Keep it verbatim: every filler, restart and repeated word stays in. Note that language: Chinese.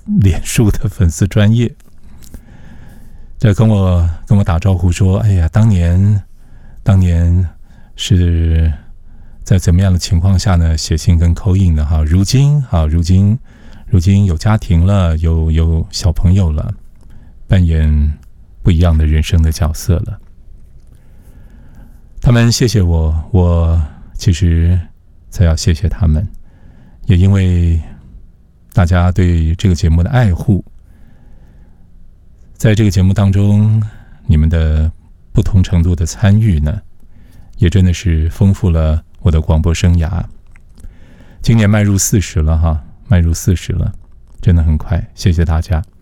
脸书的粉丝专页，这跟我跟我打招呼说：“哎呀，当年当年是在怎么样的情况下呢？写信跟call in的哈，如今哈，如今如今有家庭了，有有小朋友了，扮演不一样的人生的角色了。”他们谢谢我，我其实才要谢谢他们，也因为大家对这个节目的爱护，在这个节目当中，你们的不同程度的参与呢，也真的是丰富了我的广播生涯。今年迈入四十了哈，迈入四十了，真的很快，谢谢大家。